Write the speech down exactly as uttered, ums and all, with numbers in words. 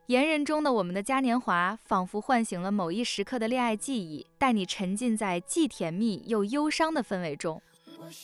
言人中的我们的嘉年华，仿佛唤醒了某一时刻的恋爱记忆，带你沉浸在既甜蜜又忧伤的氛围中。